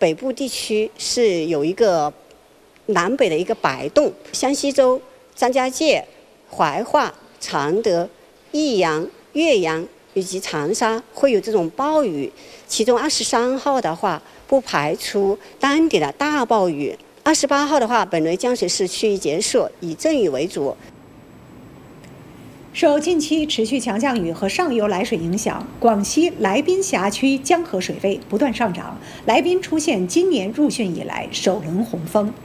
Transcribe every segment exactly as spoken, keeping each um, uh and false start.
北部地区是有一个南北的一个摆动，湘西州、张家界、怀化、常德、益阳、岳阳以及长沙会有这种暴雨，其中二十三号的话不排除当地的大暴雨。二十八号的话，本轮降水是趋于结束，以阵雨为主。 受近期持续强降雨和上游来水影响，广西来宾辖区江河水位不断上涨，来宾出现今年入汛以来首轮洪峰。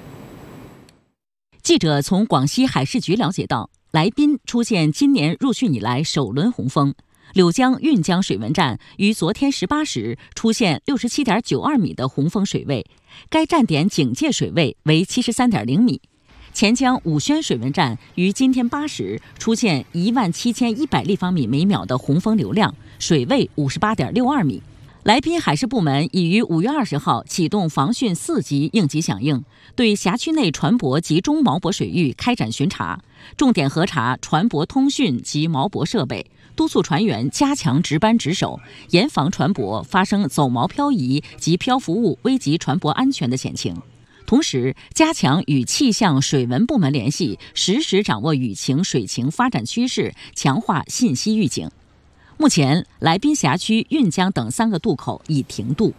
记者从广西海事局了解到，来宾出现今年入汛以来首轮洪峰。柳江运江水文站于昨天十八时出现六十七点九二米的洪峰水位，该站点警戒水位为七十三点零米。钱江武宣水文站于今天八时出现一万七千一百立方米每秒的洪峰流量，水位五十八点六二米。来宾海事部门已于五月二十号启动防汛四级应急响应，对辖区内船舶及中锚泊水域开展巡查，重点核查船舶通讯及锚泊设备，督促船员加强值班值守，严防船舶发生走锚漂移及漂浮物危及船舶安全的险情。同时，加强与气象水文部门联系，实时掌握雨情、水情发展趋势，强化信息预警。目前，来宾辖区运江等三个渡口已停渡。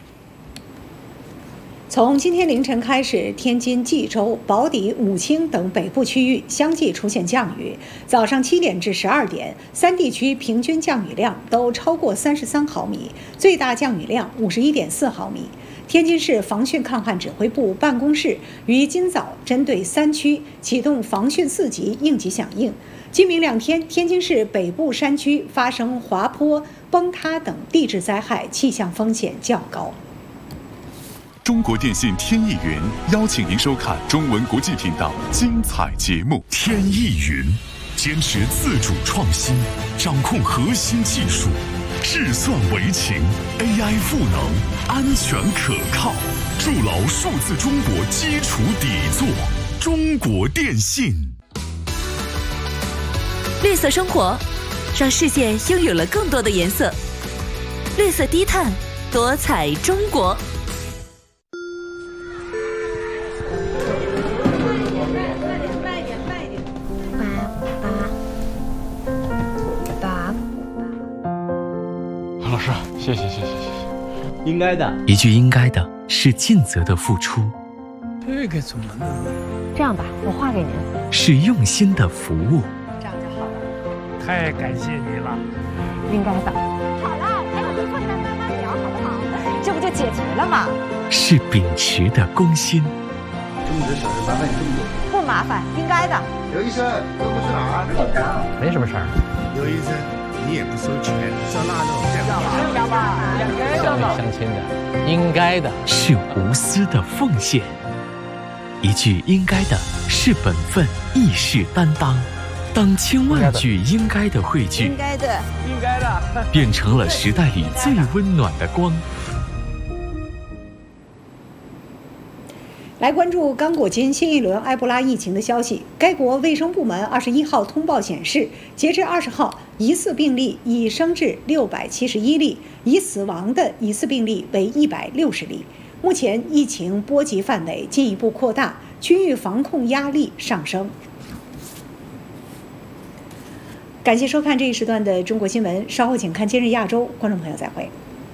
从今天凌晨开始，天津、蓟州、宝坻、武清等北部区域相继出现降雨。早上七点至十二点，三地区平均降雨量都超过三十三毫米，最大降雨量五十一点四毫米。天津市防汛抗旱指挥部办公室于今早针对三区启动防汛四级应急响应。今明两天，天津市北部山区发生滑坡、崩塌等地质灾害，气象风险较高。 中国电信天翼云邀请您收看中文国际频道精彩节目。天翼云坚持自主创新，掌控核心技术，智算为情 ，A I 赋能，安全可靠，筑牢数字中国基础底座。中国电信。 绿色生活，让世界拥有了更多的颜色。绿色低碳，多彩中国。 老师，谢谢谢谢谢谢。 应该的， 一句应该的是尽责的付出。 这个怎么弄？ 这样吧，我画给您。 是用心的服务。 这样就好了。 太感谢你了。 应该的。好了，还有回复慢慢慢聊，好不好？这不就解决了吗？ 是秉持的公心。 这么多小事麻烦你这么多。 不麻烦，应该的。 刘医生，这不是哪儿？ 没什么事儿。 刘医生，你也不收钱，烧腊肉这样吧？ 这样吧，两个人乡里乡亲的，应该的。 是无私的奉献。一句应该的是本分，亦是担当。当千万句应该的汇聚， 应该的， 应该的， 变成了时代里最温暖的光。 来关注刚果金新一轮埃博拉疫情的消息。该国卫生部门二十一号通报显示，截至二十号，疑似病例已升至六百七十一例，已死亡的疑似病例为一百六十例。目前疫情波及范围进一步扩大，区域防控压力上升。感谢收看这一时段的中国新闻，稍后请看今日亚洲，观众朋友再会。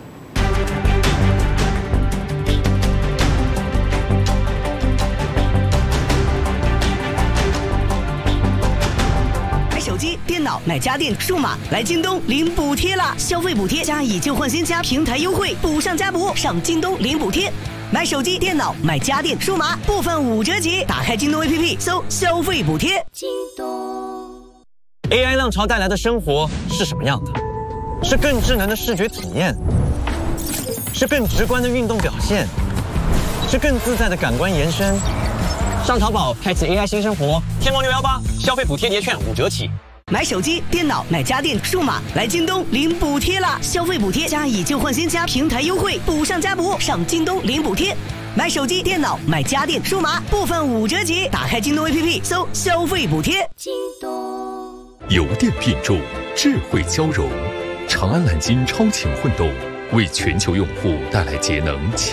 手机、电脑买家电数码，来京东领补贴啦！消费补贴加以旧换新加平台优惠，补上加补，上京东领补贴。买手机、电脑买家电数码，部分五折起。打开京东 A P P 搜消费补贴。京东 A I 浪潮带来的生活是什么样的？是更智能的视觉体验，是更直观的运动表现，是更自在的感官延伸。上淘宝开启 A I 新生活，天猫六幺八消费补贴叠券五折起。 买手机、电脑买家电数码，来京东领补贴啦！消费补贴加以旧换新加平台优惠，补上加补，上京东领补贴。买手机、电脑买家电数码，部分五折起。打开京东 A P P 搜消费补贴。 京东油电并重，智慧交融，长安蓝金超前混动，为全球用户带来节能。